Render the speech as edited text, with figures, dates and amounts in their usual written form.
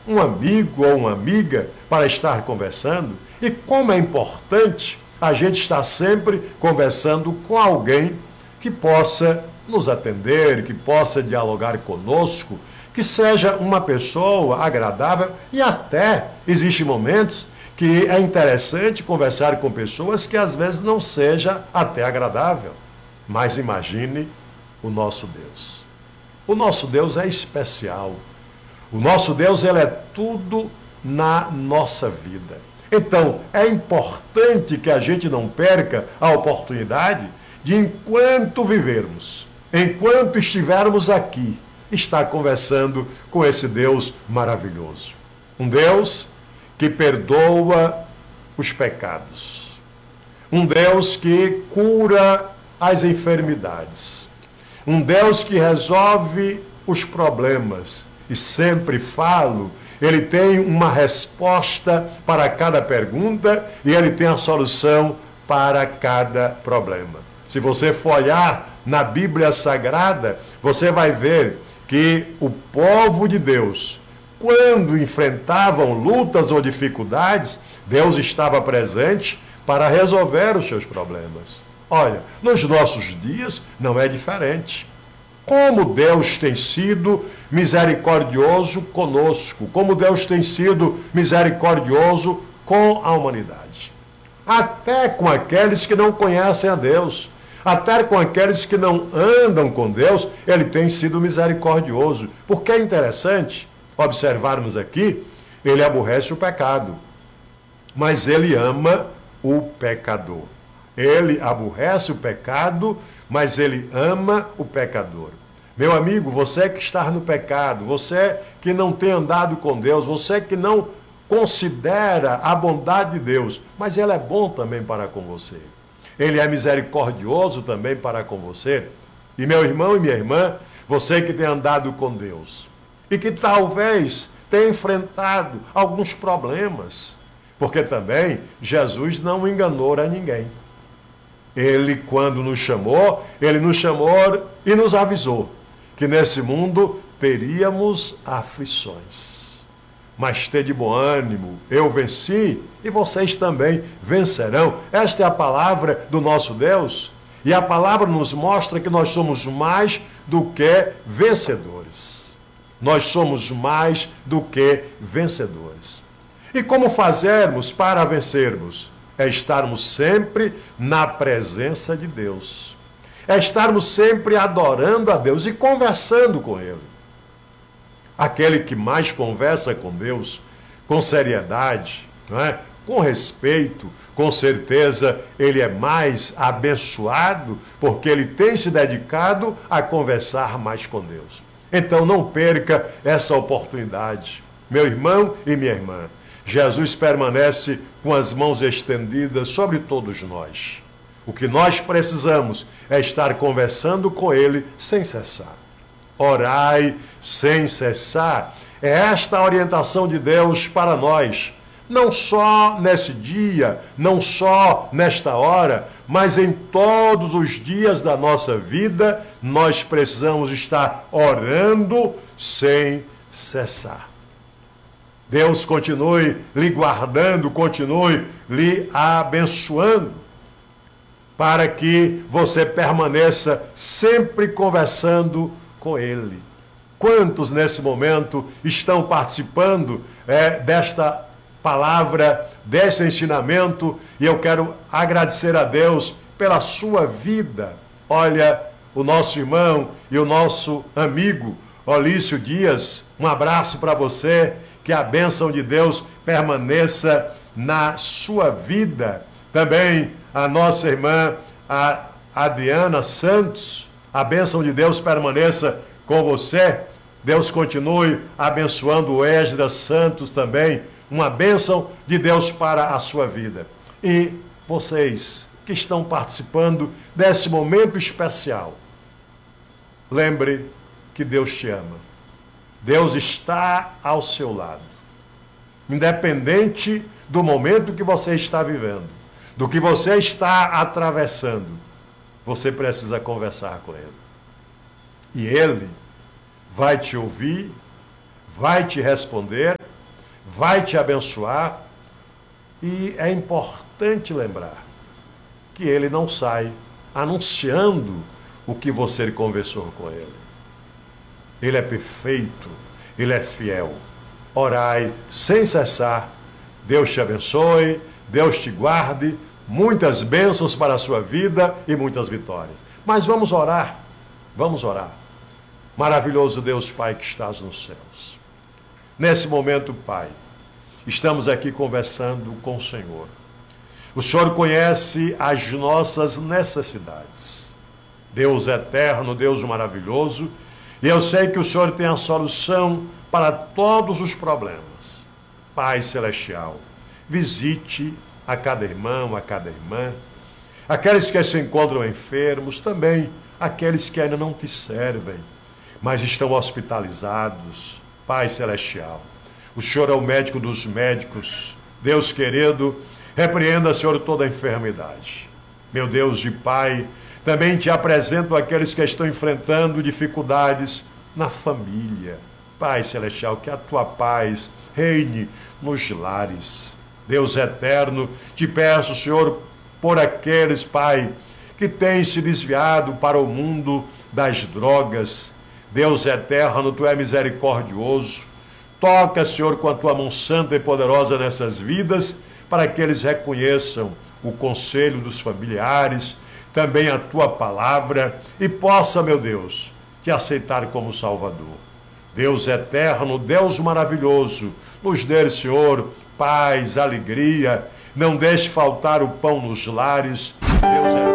um amigo ou uma amiga para estar conversando. E como é importante a gente estar sempre conversando com alguém que possa nos atender, que possa dialogar conosco, que seja uma pessoa agradável. E até existem momentos que é interessante conversar com pessoas que às vezes não seja até agradável. Mas imagine o nosso Deus. O nosso Deus é especial. O nosso Deus, ele é tudo na nossa vida. Então, é importante que a gente não perca a oportunidade de, enquanto vivermos, enquanto estivermos aqui, estar conversando com esse Deus maravilhoso. Um Deus que perdoa os pecados. Um Deus que cura as enfermidades. Um Deus que resolve os problemas. E sempre falo, ele tem uma resposta para cada pergunta e ele tem a solução para cada problema. Se você for olhar na Bíblia Sagrada, você vai ver que o povo de Deus, quando enfrentavam lutas ou dificuldades, Deus estava presente para resolver os seus problemas. Olha, nos nossos dias não é diferente. Como Deus tem sido misericordioso conosco, como Deus tem sido misericordioso com a humanidade. Até com aqueles que não conhecem a Deus, até com aqueles que não andam com Deus, ele tem sido misericordioso. Porque é interessante observarmos aqui, ele aborrece o pecado, mas ele ama o pecador. Ele aborrece o pecado, mas ele ama o pecador. Meu amigo, você que está no pecado, você que não tem andado com Deus, você que não considera a bondade de Deus, mas ele é bom também para com você. Ele é misericordioso também para com você. E meu irmão e minha irmã, você que tem andado com Deus e que talvez tenha enfrentado alguns problemas, porque também Jesus não enganou a ninguém. Ele, quando nos chamou, ele nos chamou e nos avisou que nesse mundo teríamos aflições. Mas tede bom ânimo, eu venci e vocês também vencerão. Esta é a palavra do nosso Deus. E a palavra nos mostra que nós somos mais do que vencedores. Nós somos mais do que vencedores. E como fazermos para vencermos? É estarmos sempre na presença de Deus. É estarmos sempre adorando a Deus e conversando com Ele. Aquele que mais conversa com Deus, com seriedade, não é? Com respeito, com certeza ele é mais abençoado, porque ele tem se dedicado a conversar mais com Deus. Então não perca essa oportunidade, meu irmão e minha irmã. Jesus permanece com as mãos estendidas sobre todos nós. O que nós precisamos é estar conversando com Ele sem cessar. Orai sem cessar. É esta a orientação de Deus para nós. Não só nesse dia, não só nesta hora, mas em todos os dias da nossa vida, nós precisamos estar orando sem cessar. Deus continue lhe guardando, continue lhe abençoando, para que você permaneça sempre conversando com Ele. Quantos nesse momento estão participando desta palavra, desse ensinamento? E eu quero agradecer a Deus pela sua vida. Olha, o nosso irmão e o nosso amigo Olício Dias, um abraço para você. Que a bênção de Deus permaneça na sua vida. Também a nossa irmã a Adriana Santos, a bênção de Deus permaneça com você. Deus continue abençoando o Esdras Santos também. Uma bênção de Deus para a sua vida. E vocês que estão participando desse momento especial, lembre que Deus te ama. Deus está ao seu lado. Independente do momento que você está vivendo, do que você está atravessando, você precisa conversar com Ele. E Ele vai te ouvir, vai te responder vai te abençoar, e é importante lembrar que ele não sai anunciando o que você conversou com ele. Ele é perfeito, ele é fiel. Orai sem cessar. Deus te abençoe, Deus te guarde, muitas bênçãos para a sua vida e muitas vitórias. Mas vamos orar, vamos orar. Maravilhoso Deus Pai que estás nos céus. Nesse momento, Pai, estamos aqui conversando com o Senhor. O Senhor conhece as nossas necessidades. Deus eterno, Deus maravilhoso, e eu sei que o Senhor tem a solução para todos os problemas. Pai celestial, visite a cada irmão, a cada irmã, aqueles que se encontram enfermos, também aqueles que ainda não te servem, mas estão hospitalizados. Pai celestial, o Senhor é o médico dos médicos. Deus querido, repreenda, Senhor, toda a enfermidade. Meu Deus e Pai, também te apresento aqueles que estão enfrentando dificuldades na família. Pai celestial, que a tua paz reine nos lares. Deus eterno, te peço, Senhor, por aqueles, Pai, que têm se desviado para o mundo das drogas. Deus eterno, tu é misericordioso. Toca, Senhor, com a tua mão santa e poderosa nessas vidas, para que eles reconheçam o conselho dos familiares, também a tua palavra, e possa, meu Deus, te aceitar como Salvador. Deus eterno, Deus maravilhoso, nos dê, Senhor, paz, alegria, não deixe faltar o pão nos lares. Deus eterno,